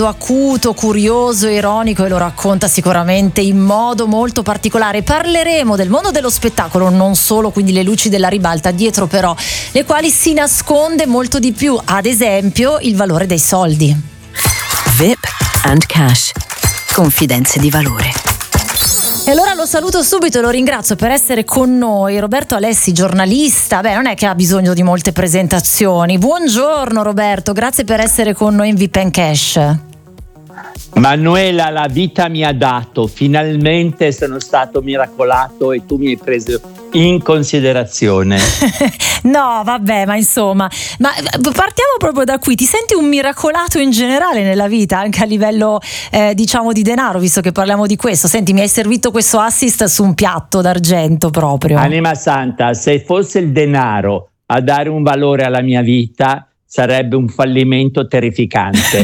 acuto, curioso, ironico, e lo racconta sicuramente in modo molto particolare. Parleremo del mondo dello spettacolo, non solo, quindi le luci della ribalta, dietro però le quali si nasconde molto di più, ad esempio il valore dei soldi. VIP and Cash, confidenze di valore. E allora lo saluto subito e lo ringrazio per essere con noi, Roberto Alessi, giornalista. Non è che ha bisogno di molte presentazioni. Buongiorno Roberto, grazie per essere con noi in VIP and Cash. Manuela, la vita mi ha dato, finalmente sono stato miracolato e tu mi hai preso in considerazione. No, vabbè, ma insomma, partiamo proprio da qui. Ti senti un miracolato in generale nella vita, anche a livello diciamo di denaro, visto che parliamo di questo? Senti, mi hai servito questo assist su un piatto d'argento proprio. Anima santa, se fosse il denaro a dare un valore alla mia vita sarebbe un fallimento terrificante.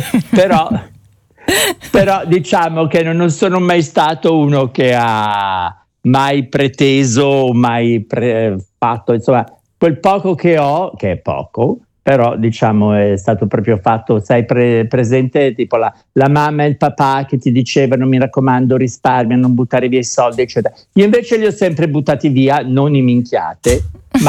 Però diciamo che non sono mai stato uno che ha mai preteso, mai fatto, insomma, quel poco che ho, che è poco, però diciamo è stato proprio fatto, sai, presente tipo la mamma e il papà che ti dicevano mi raccomando risparmia, non buttare via i soldi, eccetera. Io invece li ho sempre buttati via, non in minchiate,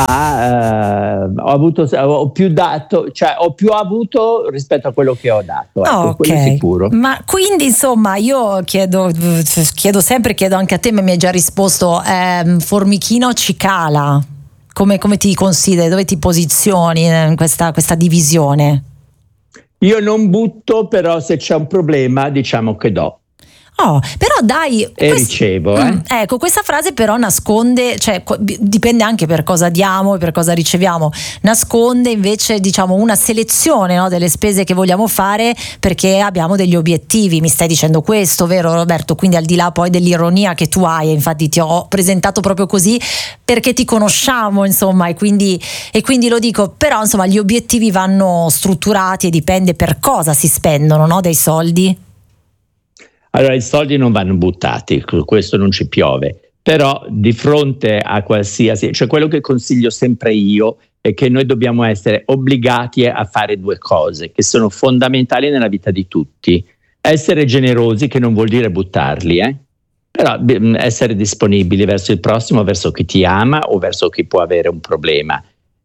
ma ho più dato, cioè ho più avuto rispetto a quello che ho dato, ecco, quello sicuro. Ma quindi insomma io chiedo sempre, chiedo anche a te, ma mi hai già risposto, formichino o cicala? Come ti consideri, dove ti posizioni in questa divisione? Io non butto, però se c'è un problema diciamo che do. Oh, però dai, e ricevo. Ecco, questa frase però nasconde, cioè dipende anche per cosa diamo e per cosa riceviamo, nasconde invece diciamo una selezione, no, delle spese che vogliamo fare perché abbiamo degli obiettivi. Mi stai dicendo questo, vero Roberto? Quindi al di là poi dell'ironia che tu hai, infatti ti ho presentato proprio così perché ti conosciamo, insomma, e quindi lo dico, però insomma gli obiettivi vanno strutturati e dipende per cosa si spendono, no, dei soldi. Allora, i soldi non vanno buttati, questo non ci piove, però di fronte a qualsiasi, cioè quello che consiglio sempre io è che noi dobbiamo essere obbligati a fare due cose che sono fondamentali nella vita di tutti. Essere generosi, che non vuol dire buttarli, però essere disponibili verso il prossimo, verso chi ti ama o verso chi può avere un problema,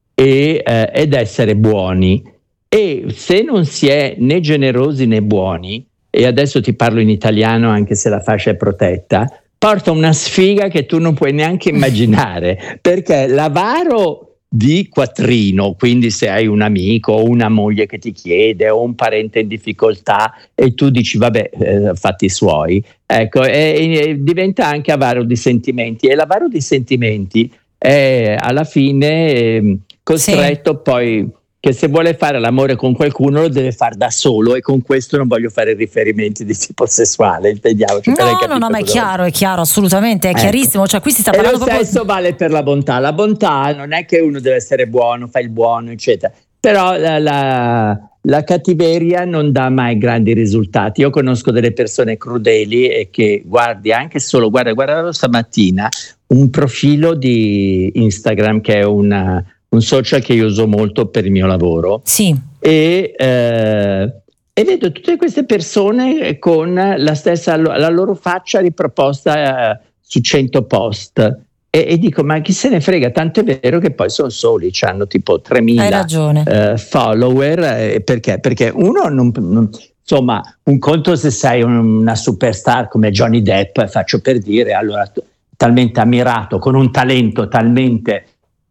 ed essere buoni. E se non si è né generosi né buoni, e adesso ti parlo in italiano anche se la fascia è protetta, porta una sfiga che tu non puoi neanche immaginare, perché l'avaro di quattrino, quindi se hai un amico o una moglie che ti chiede o un parente in difficoltà e tu dici vabbè, fatti suoi, ecco, diventa anche avaro di sentimenti, e l'avaro di sentimenti è alla fine costretto poi che se vuole fare l'amore con qualcuno lo deve fare da solo, e con questo non voglio fare riferimenti di tipo sessuale, intendiamoci. No, ma è chiaro, assolutamente, è chiarissimo, cioè qui si sta parlando proprio. Lo stesso vale per la bontà non è che uno deve essere buono, fa il buono, eccetera, però la cattiveria non dà mai grandi risultati. Io conosco delle persone crudeli e che guarda stamattina un profilo di Instagram che è un social che io uso molto per il mio lavoro. Sì. E vedo tutte queste persone con la loro faccia riproposta su 100 post. E dico, ma chi se ne frega? Tanto è vero che poi sono soli, hanno tipo 3.000 follower. Perché? Perché uno insomma, un conto se sei una superstar come Johnny Depp, faccio per dire, allora talmente ammirato, con un talento talmente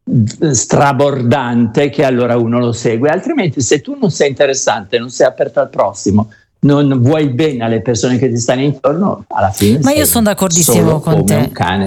strabordante che allora uno lo segue, altrimenti se tu non sei interessante, non sei aperto al prossimo, non vuoi bene alle persone che ti stanno intorno, alla fine ma io sono d'accordissimo con te,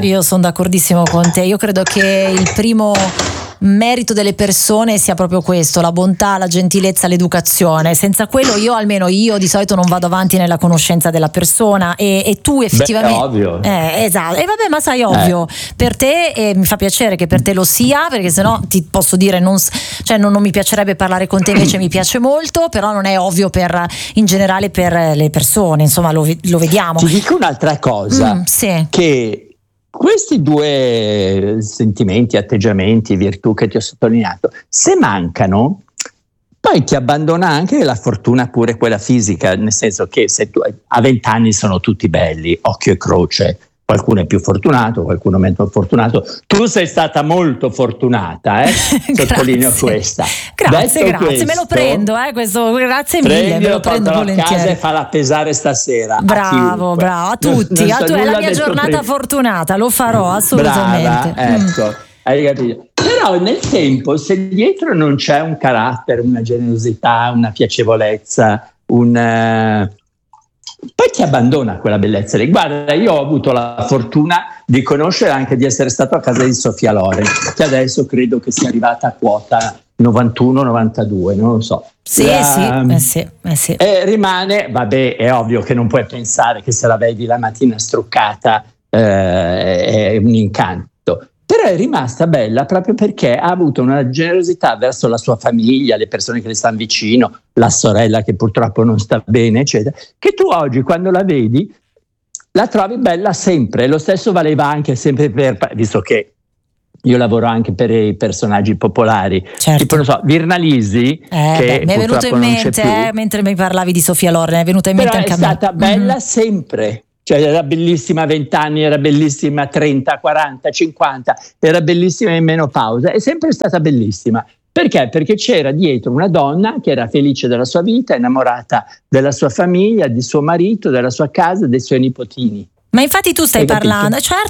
io credo che il primo merito delle persone sia proprio questo, la bontà, la gentilezza, l'educazione. Senza quello io di solito non vado avanti nella conoscenza della persona, e tu effettivamente ovvio. Esatto, e vabbè, ma sai, ovvio per te, mi fa piacere che per te lo sia, perché sennò ti posso dire non mi piacerebbe parlare con te, invece mi piace molto, però non è ovvio in generale per le persone, insomma lo vediamo. Ti dico un'altra cosa, sì. Che questi due sentimenti, atteggiamenti, virtù che ti ho sottolineato, se mancano, Poi ti abbandona anche la fortuna, pure quella fisica, nel senso che se tu a 20 anni sono tutti belli, occhio e croce. Qualcuno è più fortunato, qualcuno meno fortunato. Tu sei stata molto fortunata, sottolineo questa. Grazie, questo, me lo prendo, questo, grazie mille, me lo prendo volentieri. A casa e falla pesare stasera. Bravo, a tutti. Tu è la mia giornata fortunata, lo farò assolutamente. Brava, ecco, hai capito. Però nel tempo, se dietro non c'è un carattere, una generosità, una piacevolezza, poi ti abbandona quella bellezza lì. Guarda, io ho avuto la fortuna di conoscere, anche di essere stato a casa di Sofia Loren, che adesso credo che sia arrivata a quota 91-92, non lo so. Sì. Rimane, vabbè, è ovvio che non puoi pensare che se la vedi la mattina struccata è un incanto. Però è rimasta bella proprio perché ha avuto una generosità verso la sua famiglia, le persone che le stanno vicino, la sorella che purtroppo non sta bene, eccetera, che tu oggi quando la vedi la trovi bella sempre. Lo stesso valeva anche sempre visto che io lavoro anche per i personaggi popolari, certo. Tipo, non so, Virnalisi, che mi è venuto in mente, mentre mi parlavi di Sofia Loren, è venuta in mente anche a me. Però è stata bella sempre. Cioè era bellissima a 20 anni, era bellissima a 30, 40, 50, era bellissima in menopausa, è sempre stata bellissima. Perché? Perché c'era dietro una donna che era felice della sua vita, innamorata della sua famiglia, di suo marito, della sua casa, dei suoi nipotini. Ma infatti tu stai parlando, certo,